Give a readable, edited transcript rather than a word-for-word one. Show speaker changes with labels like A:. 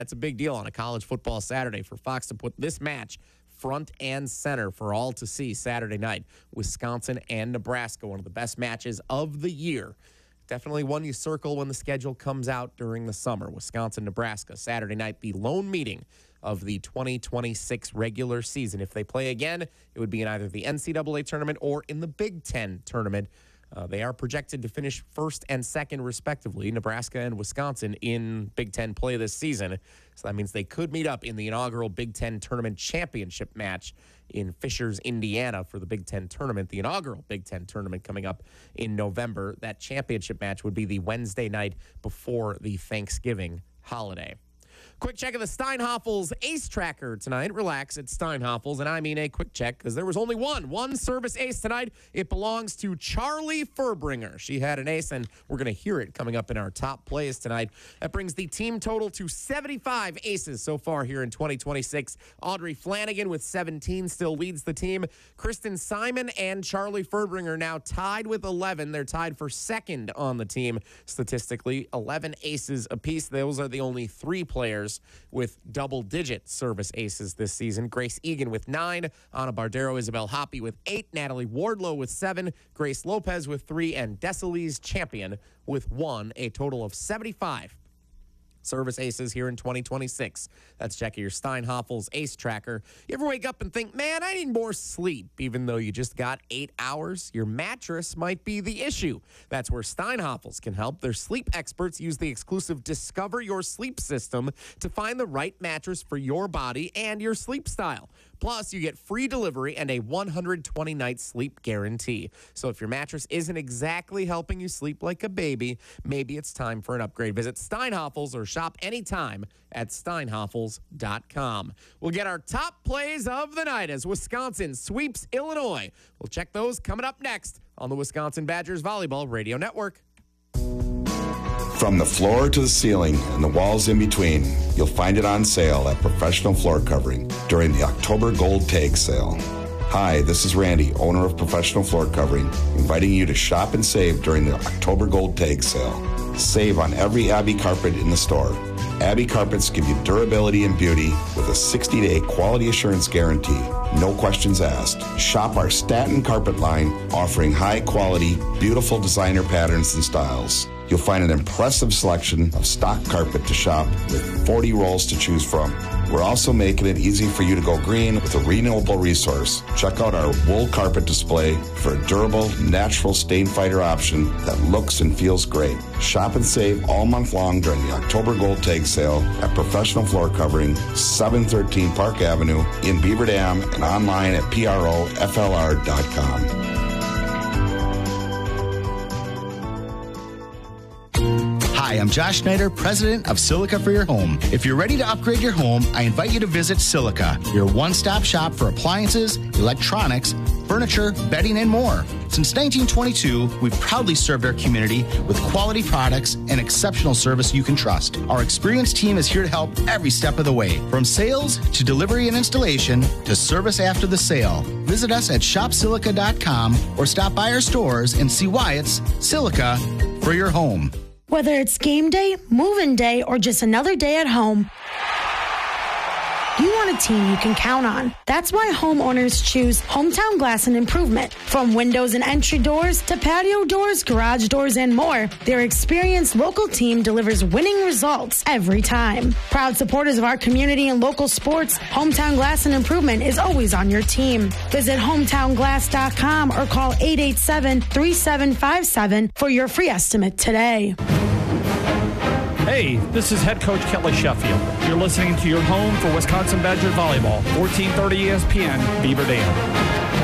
A: That's a big deal on a college football Saturday for Fox to put this match front and center for all to see Saturday night. Wisconsin and Nebraska, one of the best matches of the year. Definitely one you circle when the schedule comes out during the summer. Wisconsin, Nebraska, Saturday night, the lone meeting of the 2026 regular season. If they play again, it would be in either the NCAA tournament or in the Big Ten tournament. They are projected to finish first and second, respectively, Nebraska and Wisconsin, in Big Ten play this season. So that means they could meet up in the inaugural Big Ten tournament championship match in Fishers, Indiana for the Big Ten tournament, the inaugural Big Ten tournament coming up in November. That championship match would be the Wednesday night before the Thanksgiving holiday. Quick check of the Steinhoffels ace tracker tonight. Relax, it's Steinhoffels, and I mean a quick check because there was only one service ace tonight. It belongs to Charlie Furbringer. She had an ace, and we're going to hear it coming up in our top plays tonight. That brings the team total to 75 aces so far here in 2026. Audrey Flanagan with 17 still leads the team. Kristen Simon and Charlie Furbringer now tied with 11. They're tied for second on the team statistically. 11 aces apiece. Those are the only three players with double-digit service aces this season. Grace Egan with 9, Ana Bardero, Isabel Hoppe with 8, Natalie Wardlow with 7, Grace Lopez with 3, and Desalise Champion with 1, a total of 75 service aces here in 2026. That's checking your Steinhoffels ace tracker. You ever wake up and think, man, I need more sleep, even though you just got 8 hours? Your mattress might be the issue. That's where Steinhoffels can help. Their sleep experts use the exclusive Discover Your Sleep system to find the right mattress for your body and your sleep style. Plus, you get free delivery and a 120-night sleep guarantee. So if your mattress isn't exactly helping you sleep like a baby, maybe it's time for an upgrade. Visit Steinhoffels or shop anytime at steinhoffels.com. We'll get our top plays of the night as Wisconsin sweeps Illinois. We'll check those coming up next on the Wisconsin Badgers Volleyball Radio Network.
B: From the floor to the ceiling and the walls in between, you'll find it on sale at Professional Floor Covering during the October Gold Tag Sale. Hi, this is Randy, owner of Professional Floor Covering, inviting you to shop and save during the October Gold Tag Sale. Save on every Abbey carpet in the store. Abbey carpets give you durability and beauty with a 60-day quality assurance guarantee. No questions asked. Shop our Staten carpet line, offering high-quality, beautiful designer patterns and styles. You'll find an impressive selection of stock carpet to shop with 40 rolls to choose from. We're also making it easy for you to go green with a renewable resource. Check out our wool carpet display for a durable, natural stain fighter option that looks and feels great. Shop and save all month long during the October Gold Tag Sale at Professional Floor Covering, 713 Park Avenue in Beaver Dam, and online at PROFLR.com.
C: Hi, I'm Josh Schneider, president of Silica for Your Home. If you're ready to upgrade your home, I invite you to visit Silica, your one-stop shop for appliances, electronics, furniture, bedding, and more. Since 1922, we've proudly served our community with quality products and exceptional service you can trust. Our experienced team is here to help every step of the way, from sales to delivery and installation to service after the sale. Visit us at shopsilica.com or stop by our stores and see why it's Silica for your home.
D: Whether it's game day, move-in day, or just another day at home, you want a team you can count on. That's why homeowners choose Hometown Glass and Improvement. From windows and entry doors to patio doors, garage doors, and more, their experienced local team delivers winning results every time. Proud supporters of our community and local sports, Hometown Glass and Improvement is always on your team. Visit hometownglass.com or call 887-3757 for your free estimate today.
E: Hey, this is head coach Kelly Sheffield. You're listening to your home for Wisconsin Badger Volleyball, 1430 ESPN, Beaver Dam.